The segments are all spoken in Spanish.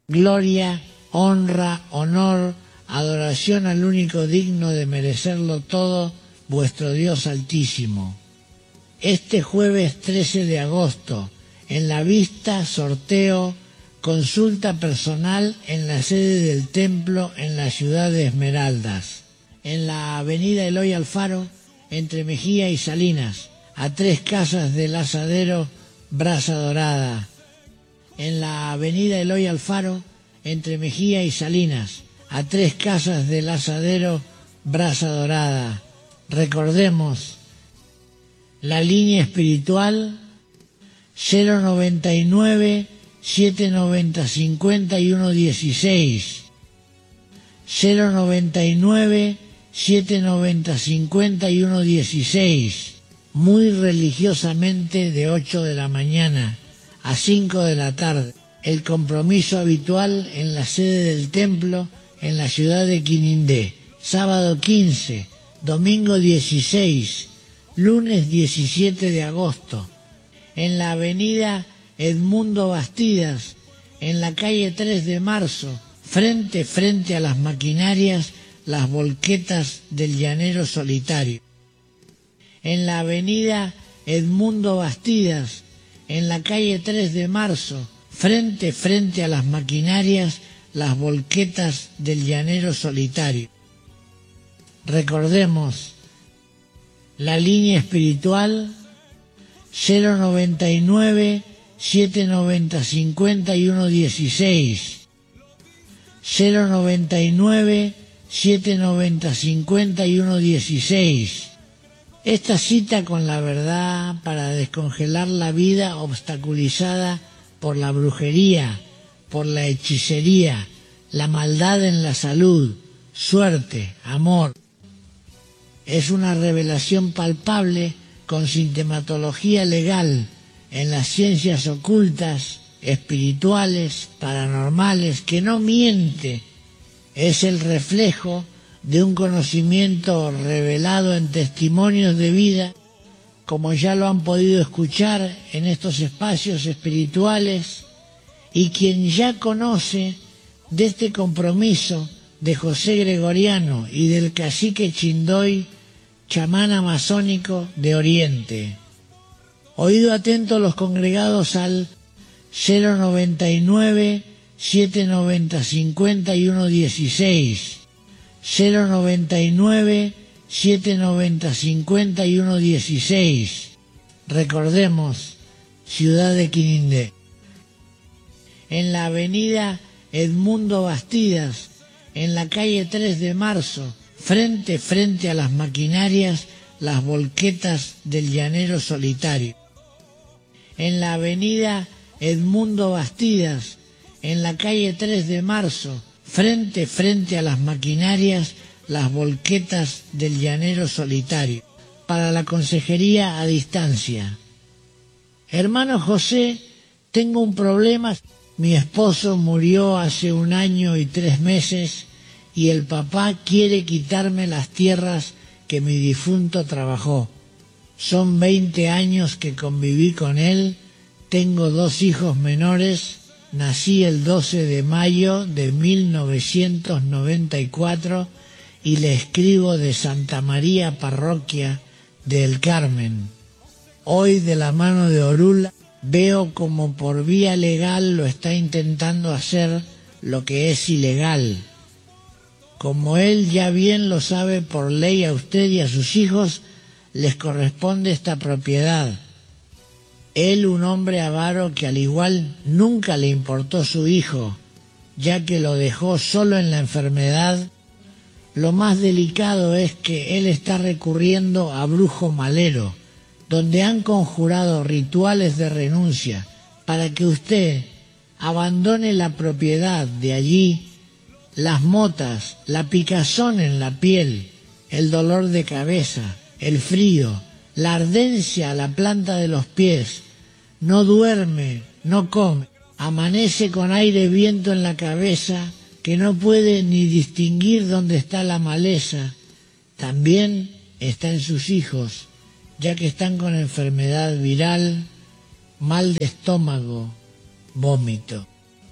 gloria, honra, honor, adoración al único digno de merecerlo todo, vuestro Dios Altísimo. Este jueves 13 de agosto, en la vista, sorteo, consulta personal en la sede del templo en la ciudad de Esmeraldas, en la avenida Eloy Alfaro, entre Mejía y Salinas, a 3 casas del asadero Brasa Dorada. En la avenida Eloy Alfaro, entre Mejía y Salinas, a 3 casas del asadero Brasa Dorada. Recordemos, la línea espiritual 099 790 5116, 099 790 5116, muy religiosamente de 8 de la mañana a 5 de la tarde. El compromiso habitual en la sede del templo en la ciudad de Quinindé, sábado 15, domingo 16, lunes 17 de agosto, en la avenida Edmundo Bastidas, en la calle 3 de Marzo, frente a las maquinarias, las volquetas del Llanero Solitario. En la avenida Edmundo Bastidas, en la calle 3 de Marzo, frente a las maquinarias, las volquetas del Llanero Solitario. Recordemos, la línea espiritual 099 790 5116, 099 790 5116. Esta cita con la verdad para descongelar la vida obstaculizada por la brujería, por la hechicería, la maldad en la salud, suerte, amor. Es una revelación palpable con sintomatología legal en las ciencias ocultas, espirituales, paranormales, que no miente. Es el reflejo de un conocimiento revelado en testimonios de vida, como ya lo han podido escuchar en estos espacios espirituales, y quien ya conoce de este compromiso de José Gregoriano y del cacique Chindoy, chamán amazónico de Oriente. Oído atento los congregados al 099 790 5116, 099 790 5116. Recordemos, ciudad de Quinindé. En la avenida Edmundo Bastidas, en la calle 3 de Marzo, frente a las maquinarias, las volquetas del Llanero Solitario. En la avenida Edmundo Bastidas, en la calle 3 de Marzo, frente a las maquinarias, las volquetas del Llanero Solitario. Para la consejería a distancia. Hermano José, tengo un problema. Mi esposo murió hace 1 año y 3 meses y el papá quiere quitarme las tierras que mi difunto trabajó. Son 20 años que conviví con él, tengo 2 hijos menores, nací el 12 de mayo de 1994 y le escribo de Santa María, parroquia del Carmen. Hoy, de la mano de Orula, veo como por vía legal lo está intentando hacer, lo que es ilegal. Como él ya bien lo sabe, por ley a usted y a sus hijos les corresponde esta propiedad. Él, un hombre avaro que al igual nunca le importó su hijo, ya que lo dejó solo en la enfermedad, lo más delicado es que él está recurriendo a brujo malero, donde han conjurado rituales de renuncia para que usted abandone la propiedad. De allí las motas, la picazón en la piel, el dolor de cabeza, el frío, la ardencia a la planta de los pies, no duerme, no come, amanece con aire viento en la cabeza, que no puede ni distinguir dónde está la maleza. También está en sus hijos, ya que están con enfermedad viral, mal de estómago, vómito.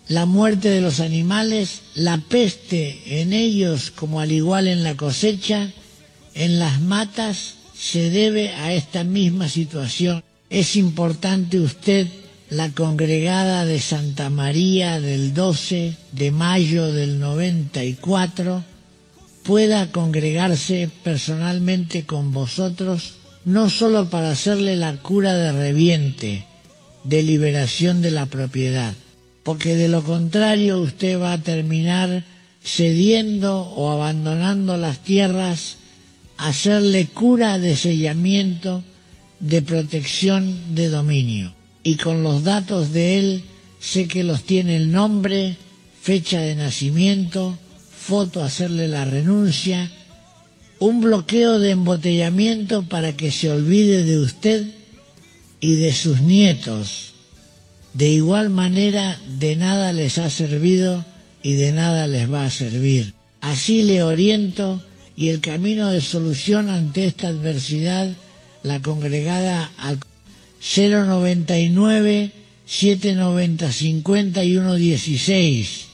la muerte de los animales, la peste en ellos como al igual en la cosecha, en las matas, se debe a esta misma situación. Es importante usted, la congregada de Santa María del 12 de mayo del 94, pueda congregarse personalmente con vosotros, no solo para hacerle la cura de reviente, de liberación de la propiedad, porque de lo contrario usted va a terminar cediendo o abandonando las tierras, hacerle cura de sellamiento, de protección, de dominio. Y con los datos de él, sé que los tiene el nombre, fecha de nacimiento, foto, hacerle la renuncia, un bloqueo de embotellamiento para que se olvide de usted y de sus nietos. De igual manera, de nada les ha servido y de nada les va a servir. Así le oriento, y el camino de solución ante esta adversidad, la congregada al 099 790 5116,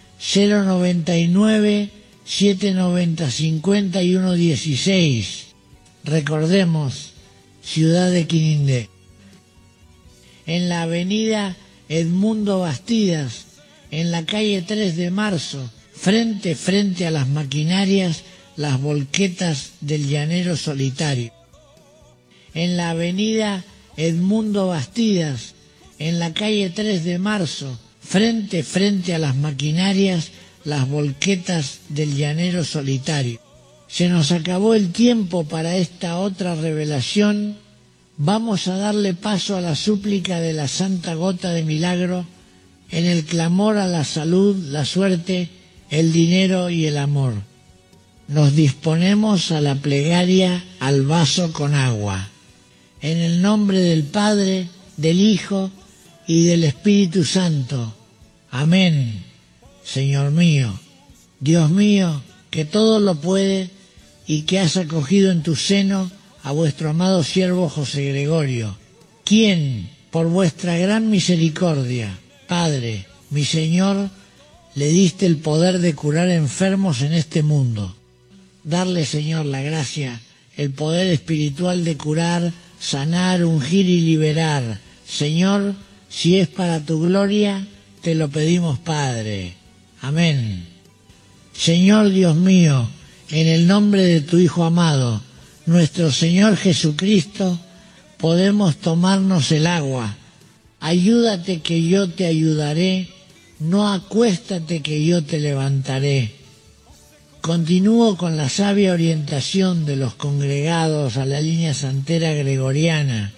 099 790 5116. Recordemos, ciudad de Quinindé. En la avenida Edmundo Bastidas, en la calle 3 de Marzo, frente a las maquinarias, las volquetas del llanero solitario. En la avenida Edmundo Bastidas, en la calle 3 de Marzo, frente a las maquinarias, las volquetas del llanero solitario. Se nos acabó el tiempo para esta otra revelación. Vamos a darle paso a la súplica de la Santa Gota de Milagro en el clamor a la salud, la suerte, el dinero y el amor. Nos disponemos a la plegaria al vaso con agua. En el nombre del Padre, del Hijo y del Espíritu Santo. Amén. Señor mío, Dios mío, que todo lo puede y que has acogido en tu seno a vuestro amado siervo José Gregorio, quien, por vuestra gran misericordia, Padre, mi Señor, le diste el poder de curar enfermos en este mundo. Darle, Señor, la gracia, el poder espiritual de curar, sanar, ungir y liberar. Señor, si es para tu gloria, te lo pedimos, Padre. Amén. Señor Dios mío, en el nombre de tu Hijo amado, nuestro Señor Jesucristo, podemos tomarnos el agua. Ayúdate que yo te ayudaré, no acuéstate que yo te levantaré. Continúo con la sabia orientación de los congregados a la línea santera gregoriana.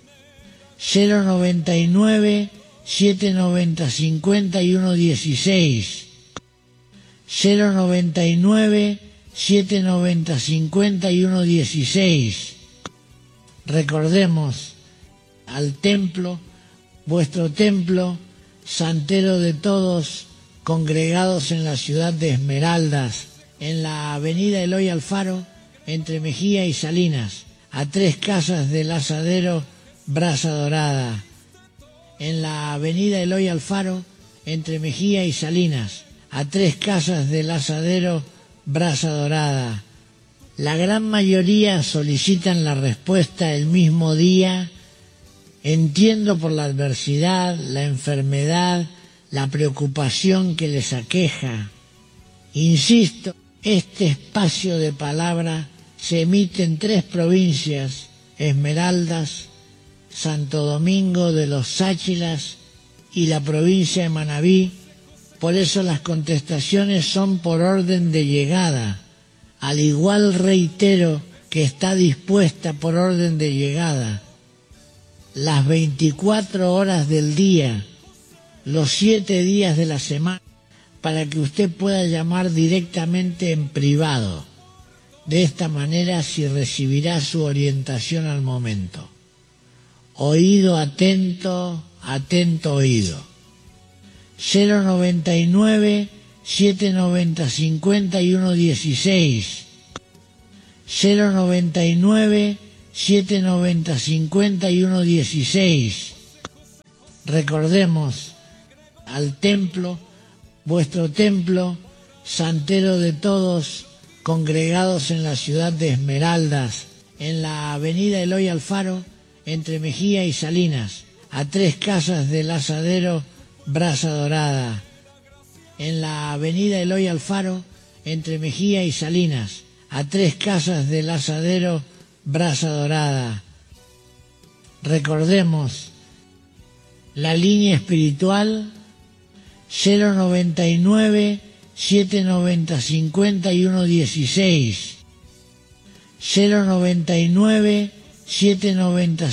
099 790 5116, 099 790 5116. Recordemos al templo, vuestro templo, santero de todos, congregados en la ciudad de Esmeraldas, en la avenida Eloy Alfaro, entre Mejía y Salinas, a 3 casas del asadero Brasa Dorada. En la avenida Eloy Alfaro, entre Mejía y Salinas, a 3 casas del asadero Brasa Dorada. La gran mayoría solicitan la respuesta el mismo día. Entiendo por la adversidad, la enfermedad, la preocupación que les aqueja. Insisto, este espacio de palabra se emite en 3 provincias: Esmeraldas, Santo Domingo de los Sáchilas y la provincia de Manabí. Por eso las contestaciones son por orden de llegada. Al igual reitero que está dispuesta por orden de llegada las 24 horas del día, los 7 días de la semana, para que usted pueda llamar directamente en privado. De esta manera sí recibirá su orientación al momento. Oído atento, atento oído. 099 790 5116, 099 790 5116. Recordemos al templo, vuestro templo, santero de todos, congregados en la ciudad de Esmeraldas, en la avenida Eloy Alfaro, entre Mejía y Salinas, a 3 casas del asadero Brasa Dorada. En la avenida Eloy Alfaro, entre Mejía y Salinas, a 3 casas del asadero Brasa Dorada. Recordemos, la línea espiritual 099 790 5116, 099 790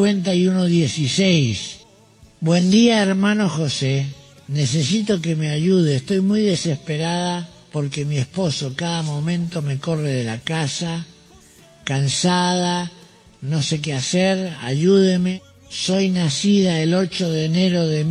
5116. Buen día, hermano José. Necesito que me ayude. Estoy muy desesperada porque mi esposo cada momento me corre de la casa, cansada, no sé qué hacer, ayúdeme. Soy nacida el 8 de enero de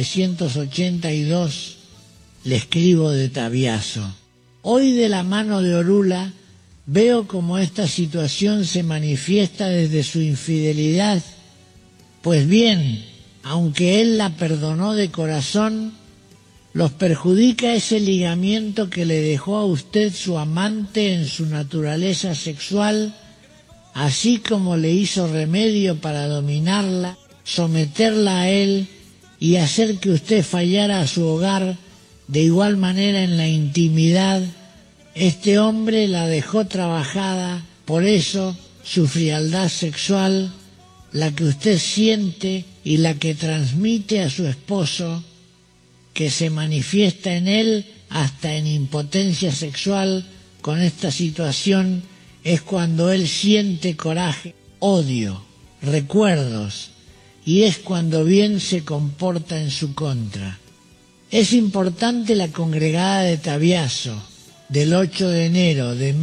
1982. Le escribo de Tabiazo. Hoy, de la mano de Orula, veo cómo esta situación se manifiesta desde su infidelidad. Pues bien, aunque él la perdonó de corazón, los perjudica ese ligamiento que le dejó a usted su amante en su naturaleza sexual, así como le hizo remedio para dominarla, someterla a él y hacer que usted fallara a su hogar. De igual manera, en la intimidad, este hombre la dejó trabajada. Por eso su frialdad sexual, la que usted siente y la que transmite a su esposo, que se manifiesta en él hasta en impotencia sexual con esta situación, es cuando él siente coraje, odio, recuerdos, y es cuando bien se comporta en su contra. Es importante la congregada de Tabiazo del 8 de enero de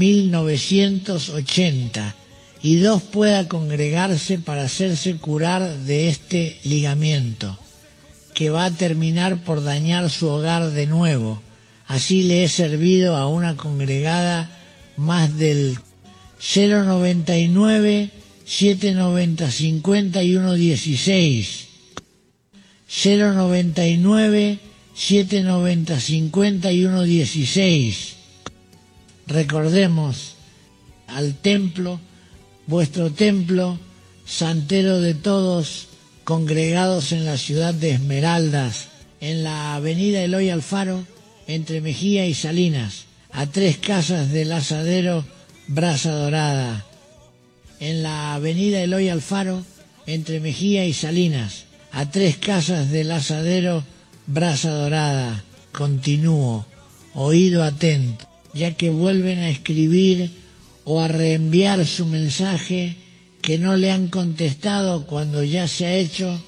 1980 y 2 pueda congregarse para hacerse curar de este ligamiento, que va a terminar por dañar su hogar de nuevo. Así le he servido a una congregada más del 099 790 5116, 099 790 5116. Recordemos, al templo, vuestro templo, santero de todos, congregados en la ciudad de Esmeraldas, en la avenida Eloy Alfaro, entre Mejía y Salinas, a 3 casas del asadero Brasa Dorada. En la avenida Eloy Alfaro, entre Mejía y Salinas, a 3 casas del asadero Brasa Dorada. Continúo, oído atento, ya que vuelven a escribir o a reenviar su mensaje que no le han contestado cuando ya se ha hecho.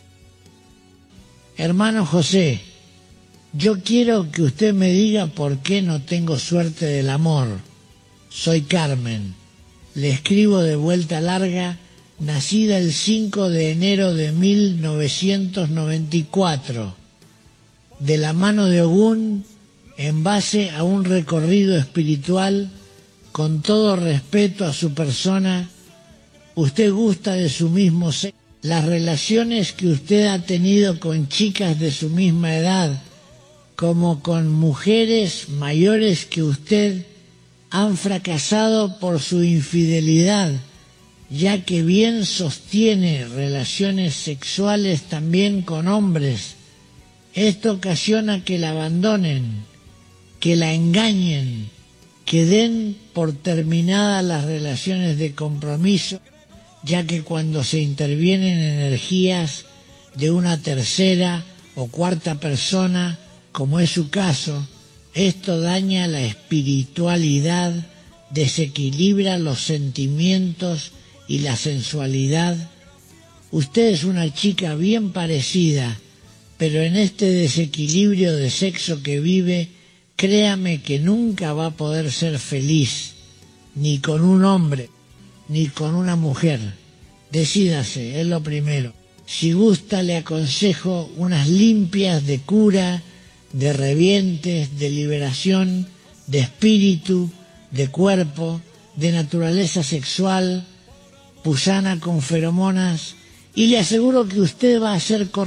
Hermano José, yo quiero que usted me diga por qué no tengo suerte del amor. Soy Carmen. Le escribo de vuelta larga, nacida el 5 de enero de 1994, de la mano de Ogún, en base a un recorrido espiritual. Con todo respeto a su persona, usted gusta de su mismo sexo. Las relaciones que usted ha tenido con chicas de su misma edad, como con mujeres mayores que usted, han fracasado por su infidelidad, ya que bien sostiene relaciones sexuales también con hombres. Esto ocasiona que la abandonen, que la engañen, que den por terminadas las relaciones de compromiso, ya que cuando se intervienen energías de una tercera o cuarta persona, como es su caso, esto daña la espiritualidad, desequilibra los sentimientos y la sensualidad. Usted es una chica bien parecida, pero en este desequilibrio de sexo que vive, créame que nunca va a poder ser feliz, ni con un hombre, ni con una mujer. Decídase, es lo primero. Si gusta, le aconsejo unas limpias de cura, de revientes, de liberación, de espíritu, de cuerpo, de naturaleza sexual, pusana con feromonas, y le aseguro que usted va a ser